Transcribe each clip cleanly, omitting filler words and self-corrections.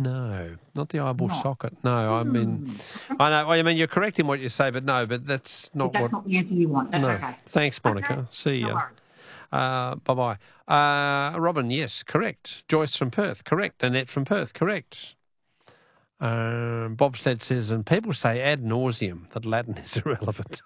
No, not the eyeball socket. No, I mean, I know. Well, I mean, you're correct in what you say, but no, but that's not That's not the answer you want. That's okay. Thanks, Monica. Okay. See No ya. worries. Bye-bye. Robin, yes, correct. Joyce from Perth, correct. Annette from Perth, correct. Bobsled says, and people say ad nauseum, that Latin is irrelevant.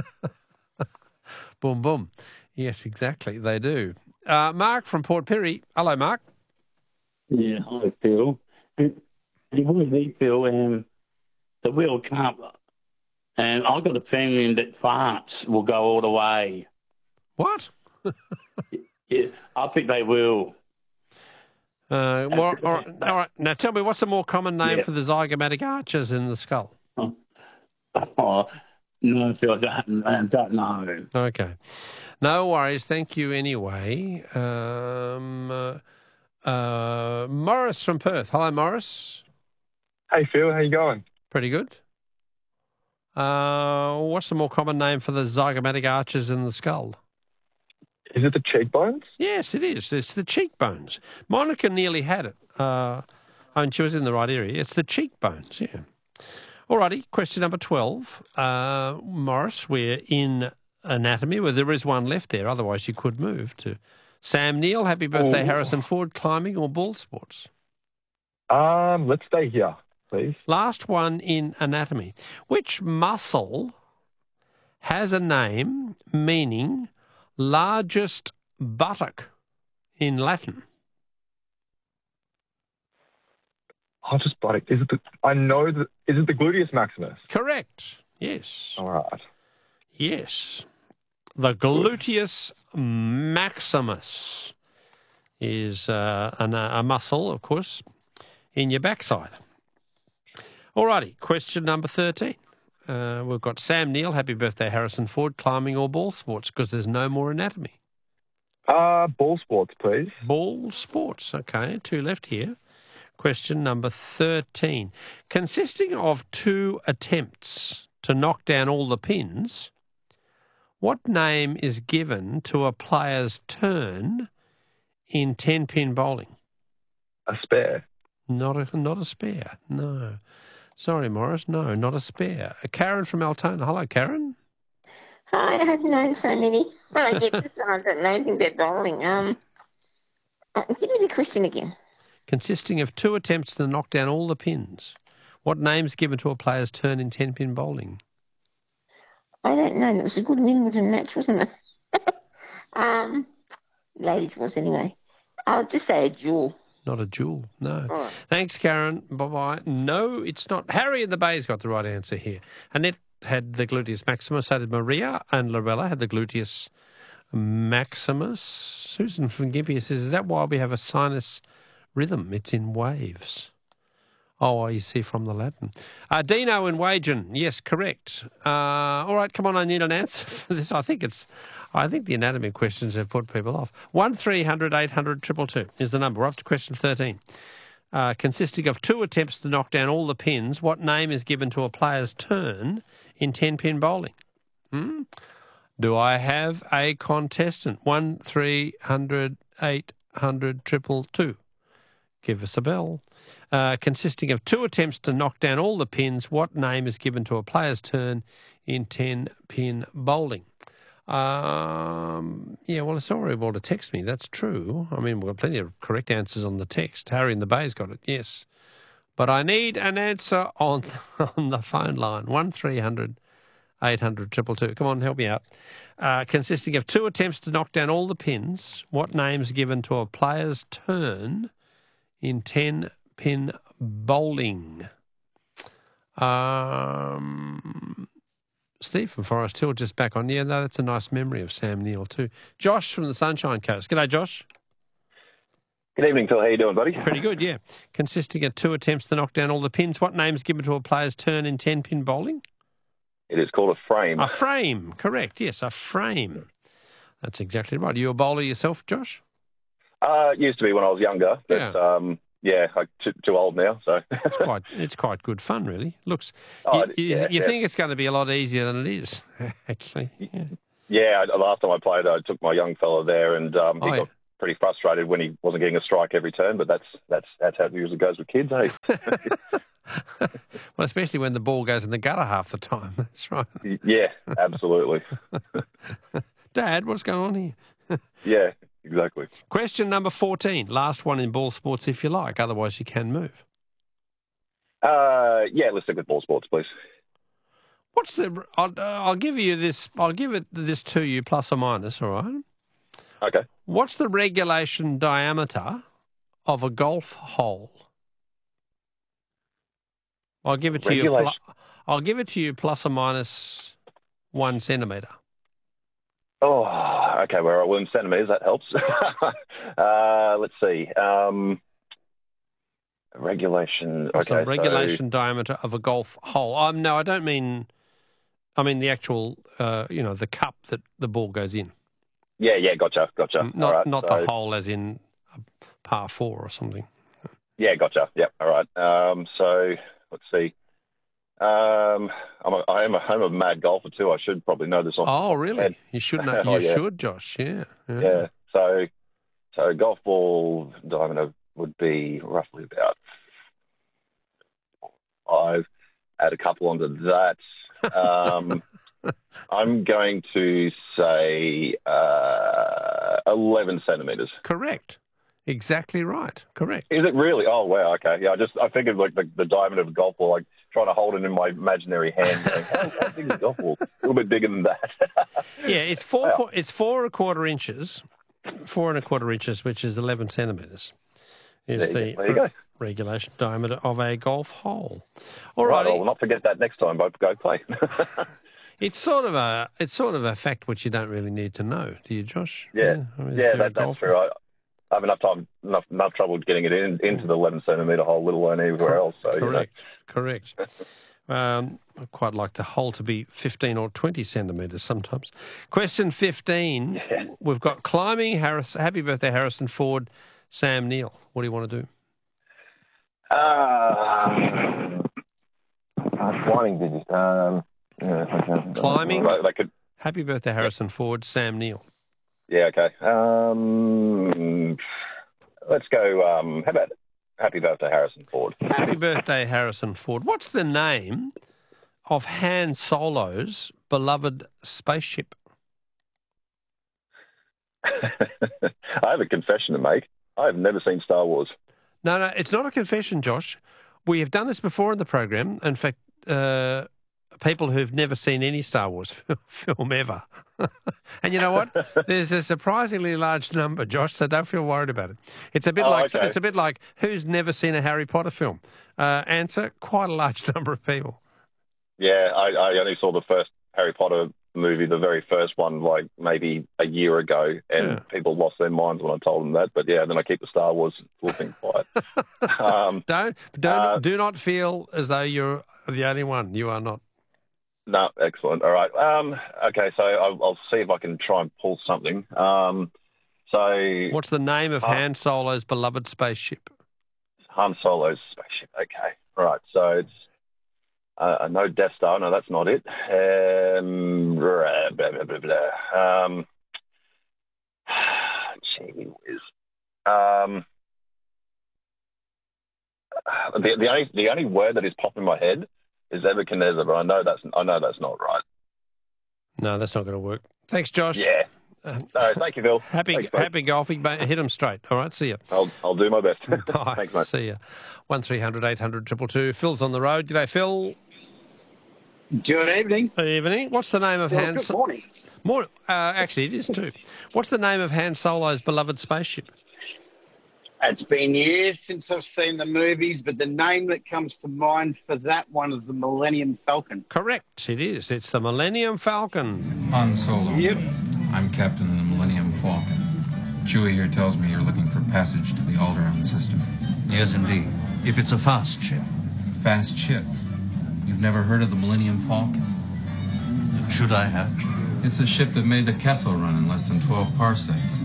Boom, boom. Yes, exactly, they do. Mark from Port Pirie. Hello, Mark. Yeah, hi, Phil. And it was me, Phil, the World Cup. And I've got a feeling that France will go all the way. What? Yeah, I think they will. All right. Now tell me, what's the more common name for the zygomatic arches in the skull? Oh, no, Phil, I don't know. Okay. No worries. Thank you anyway. Morris from Perth. Hello, Morris. Hey, Phil. How you going? Pretty good. What's the more common name for the zygomatic arches in the skull? Is it the cheekbones? Yes, it is. It's the cheekbones. Monica nearly had it. And she was in the right area. It's the cheekbones, yeah. All righty, question number 12. Morris, we're in anatomy, where there is one left there. Otherwise, you could move to Sam Neill. Happy birthday, Harrison Ford. Climbing or ball sports? Let's stay here, please. Last one in anatomy. Which muscle has a name meaning largest buttock in Latin? Largest buttock. Is it the gluteus maximus? Correct. Yes. All right. Yes. The gluteus maximus is a muscle, of course, in your backside. All righty. Question number 13. We've got Sam Neill. Happy birthday, Harrison Ford. Climbing or ball sports? Because there's no more anatomy. Ball sports, please. Ball sports. Okay, two left here. Question number 13. Consisting of 2 attempts to knock down all the pins, what name is given to a player's turn in 10-pin bowling? A spare. Not a spare, no. Sorry, Morris, no, not a spare. Karen from Altona. Hello, Karen. Hi, I've known so many. Well, I get this I don't know anything about bowling. Give me the question again. Consisting of 2 attempts to knock down all the pins. What name's given to a player's turn in 10-pin bowling? I don't know. It was a good Wimbledon match, wasn't it? Ladies was anyway. I'll just say a duel. Not a duel, no. Right. Thanks, Karen. Bye-bye. No, it's not. Harry in the Bay's got the right answer here. Annette had the gluteus maximus, so did Maria, and Lorella had the gluteus maximus. Susan from Gympie says, is that why we have a sinus rhythm? It's in waves. Oh, you see from the Latin. Dino in Wagen. Yes, correct. All right, come on, I need an answer for this. I think the anatomy questions have put people off. 1300 800 222 is the number. We're up to question 13. Consisting of 2 attempts to knock down all the pins, what name is given to a player's turn in 10-pin bowling? Do I have a contestant? 1300 800 222. Give us a bell. Consisting of 2 attempts to knock down all the pins, what name is given to a player's turn in 10-pin bowling? Yeah, well, it's horrible to text me. That's true. I mean, we've got plenty of correct answers on the text. Harry in the Bay's got it, yes. But I need an answer on the phone line, 1300 800 222. Come on, help me out. Consisting of 2 attempts to knock down all the pins, what name's given to a player's turn in 10-pin bowling? Steve from Forest Hill just back on. Yeah, no, that's a nice memory of Sam Neill too. Josh from the Sunshine Coast. G'day, Josh. Good evening, Phil. How you doing, buddy? Pretty good, yeah. Consisting of 2 attempts to knock down all the pins, what name's given to a player's turn in 10-pin bowling? It is called a frame. A frame, correct. Yes, a frame. That's exactly right. Are you a bowler yourself, Josh? Used to be when I was younger, but I'm too old now. So it's quite good fun, really. Looks, you think it's going to be a lot easier than it is, actually. Yeah. Last time I played, I took my young fella there, and pretty frustrated when he wasn't getting a strike every turn, but that's how it usually goes with kids, eh? Well, especially when the ball goes in the gutter half the time. That's right. Yeah, absolutely. Dad, what's going on here? Yeah, exactly. Question number 14. Last one in ball sports, if you like. Otherwise, you can move. Yeah, let's stick with ball sports, please. What's the? I'll give you this. I'll give it this to you, plus or minus. All right. Okay. What's the regulation diameter of a golf hole? I'll give it to you. I'll give it to you plus or minus 1 centimetre. Oh, okay. Well, in centimetres, that helps. Let's see. Regulation. What's okay, the regulation diameter of a golf hole? No, I don't mean. I mean the actual, the cup that the ball goes in. Yeah, gotcha. Not the hole as in a par 4 or something. Yeah, gotcha. Yep. All right. So let's see. I'm a mad golfer too. I should probably know this off. Oh, really? Head. You should know. You should, Josh. Yeah. So golf ball diameter would be roughly about 5. Add a couple onto that. I'm going to say 11 centimetres. Correct. Exactly right. Correct. Is it really? Oh, wow. Okay. Yeah, I figured like the diameter of a golf ball, like trying to hold it in my imaginary hand. Going, how big is a golf ball? A little bit bigger than that. Yeah, it's 4.25 inches. 4.25 inches, which is 11 centimetres. Is there you go. Regulation diameter of a golf hole. All right. right. I'll not forget that next time. Go play. It's sort of a fact which you don't really need to know, do you, Josh? Yeah. That's true. I have enough trouble getting it into the 11 centimetre hole, let alone anywhere else. So, Correct. I quite like the hole to be 15 or 20 centimetres sometimes. Question 15. Yeah. We've got climbing. Happy birthday, Harrison Ford. Sam Neill. What do you want to do? Climbing, did you? Climbing. Happy birthday, Harrison Ford. Sam Neill. Yeah. Okay. Let's go. How about happy birthday, Harrison Ford? Happy birthday, Harrison Ford. What's the name of Han Solo's beloved spaceship? I have a confession to make. I have never seen Star Wars. No, it's not a confession, Josh. We have done this before in the program. In fact, people who've never seen any Star Wars film ever. And you know what? There's a surprisingly large number, Josh, so don't feel worried about it. It's a bit It's a bit like who's never seen a Harry Potter film? Answer, quite a large number of people. Yeah, I only saw the first Harry Potter movie, the very first one, like maybe a year ago, and people lost their minds when I told them that. But yeah, then I keep the Star Wars thing quiet. Do not feel as though you're the only one. You are not. No, excellent. All right. Okay, so I'll see if I can try and pull something. So, what's the name of Han Solo's beloved spaceship? Han Solo's spaceship. Okay. All right. So it's no Death Star. No, that's not it. Gee whiz. The only word that is popping in my head is Nebuchadnezzar, but I know that's not right. No, that's not going to work. Thanks, Josh. Yeah. Thank you, Phil. Happy golfing, mate. Hit them straight. All right, see you. I'll do my best. Thanks, mate. See you. 1300 800 222. Phil's on the road. G'day, Phil. Good evening. Good evening. What's the name of Han? Good morning. Actually, it is too. What's the name of Han Solo's beloved spaceship? It's been years since I've seen the movies, but the name that comes to mind for that one is the Millennium Falcon. Correct, it is. It's the Millennium Falcon. Han Solo. Yep. I'm captain of the Millennium Falcon. Chewie here tells me you're looking for passage to the Alderaan system. Yes, indeed. If it's a fast ship. Fast ship? You've never heard of the Millennium Falcon? Should I have? It's a ship that made the Kessel run in less than 12 parsecs.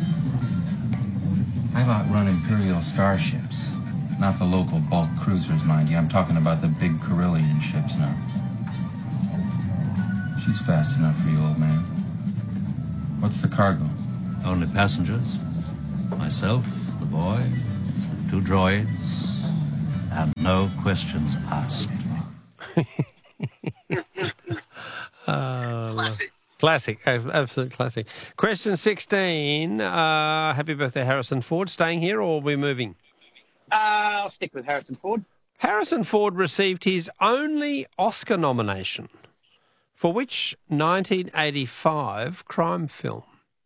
I've outrun Imperial starships. Not the local bulk cruisers, mind you. I'm talking about the big Corellian ships now. She's fast enough for you, old man. What's the cargo? Only passengers. Myself, the boy, 2 droids, and no questions asked. Classic, absolute classic. Question 16. Happy birthday, Harrison Ford. Staying here or are we moving? I'll stick with Harrison Ford. Harrison Ford received his only Oscar nomination for which 1985 crime film?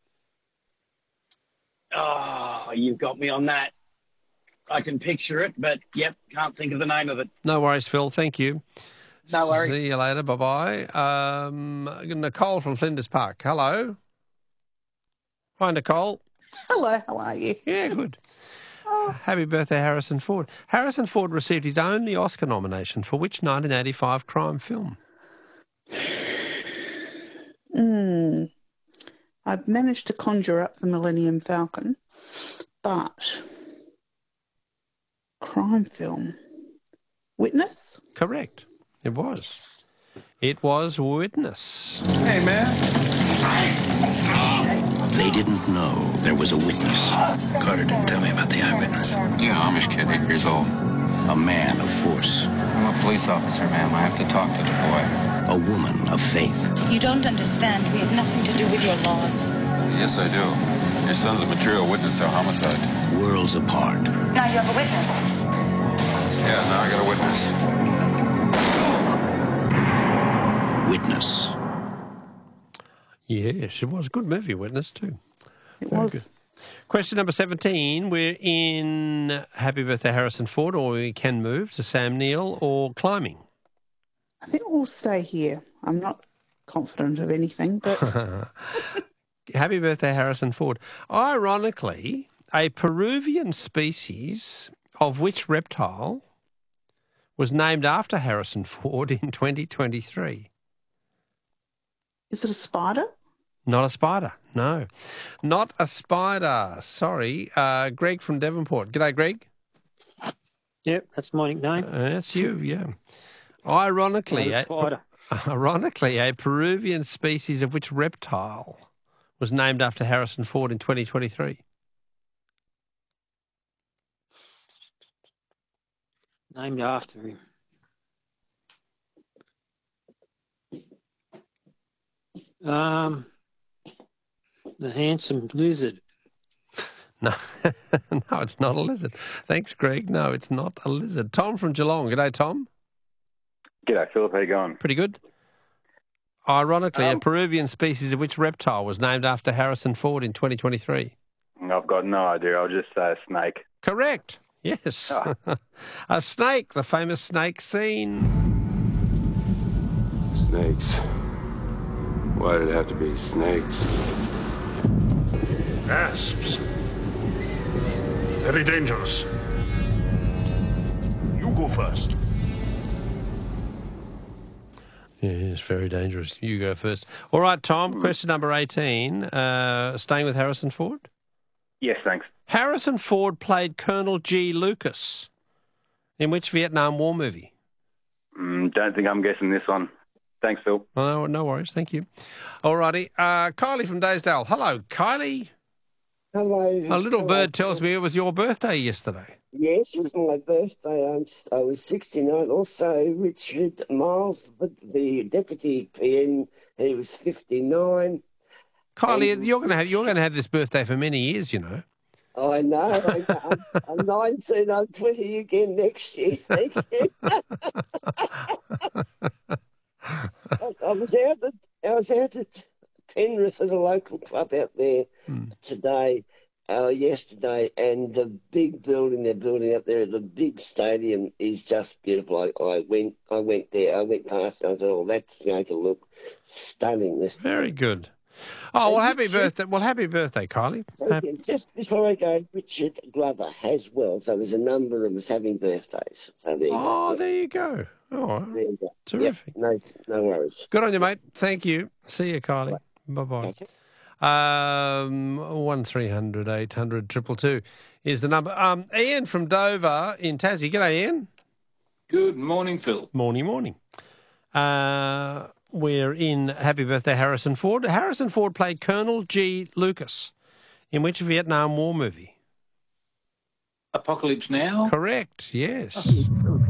Oh, you've got me on that. I can picture it, but, yep, can't think of the name of it. No worries, Phil. Thank you. No worries. See you later. Bye-bye. Nicole from Flinders Park. Hello. Hi, Nicole. Hello, how are you? Yeah, good. Happy birthday, Harrison Ford. Harrison Ford received his only Oscar nomination for which 1985 crime film? I've managed to conjure up the Millennium Falcon, but crime film. Witness? Correct. It was. It was Witness. Hey, man. They didn't know there was a witness. Carter didn't tell me about the eyewitness. Yeah, Amish kid, 8 years old. A man of force. I'm a police officer, ma'am. I have to talk to the boy. A woman of faith. You don't understand. We have nothing to do with your laws. Yes, I do. Your son's a material witness to a homicide. Worlds apart. Now you have a witness. Yeah, now I got a witness. Witness. Yes, it was a good movie, Witness, too. It Very was. good. Question number 17. We're in Happy Birthday, Harrison Ford, or we can move to Sam Neill or climbing. I think we'll stay here. I'm not confident of anything, but Happy Birthday, Harrison Ford. Ironically, a Peruvian species of which reptile was named after Harrison Ford in 2023? is it a spider? Not a spider, no. Not a spider, sorry. Greg from Devonport. G'day, Greg. Yep, that's my nickname. That's you, yeah. Ironically, Not a spider. Ironically, a Peruvian species of which reptile was named after Harrison Ford in 2023? Named after him. The handsome lizard. No, no, it's not a lizard. Thanks, Greg. No, it's not a lizard. Tom from Geelong. G'day, Tom. G'day, Philip. How you going? Pretty good. Ironically, a Peruvian species of which reptile was named after Harrison Ford in 2023? I've got no idea. I'll just say a snake. Correct. Yes. A snake, the famous snake scene. Snakes. Why did it have to be snakes? Asps. Very dangerous. You go first. Yes, very dangerous. You go first. All right, Tom, question number 18. Staying with Harrison Ford? Yes, thanks. Harrison Ford played Colonel G. Lucas in which Vietnam War movie? Don't think I'm guessing this one. Thanks, Phil. No worries. Thank you. All righty. Kylie from Daysdale. Hello, Kylie. Hello. A little bird tells me it was your birthday yesterday. Yes, it was my birthday. I was 69. Also, Richard Miles, the deputy PM, he was 59. Kylie, you're going to have this birthday for many years, you know. I know. I'm 19. I'm 20 again next year. Thank you. I was out at Penrith at a local club out there yesterday, and the big building they're building up there, the big stadium is just beautiful. I went there. I went past. I thought, oh, that's going to look stunning. Very good. Oh, well, happy birthday. Well, happy birthday, Kylie. Just before I go, Richard Glover as well. So there's a number of us having birthdays. So there you go. There you go. Oh, there you go. Terrific. Yep, no worries. Good on you, mate. Thank you. See you, Kylie. Bye-bye. 1300 800 222 is the number. Ian from Dover in Tassie. G'day, Ian. Good morning, Phil. Morning. We're in Happy Birthday, Harrison Ford. Harrison Ford played Colonel G. Lucas In which Vietnam War movie? Apocalypse Now? Correct, yes.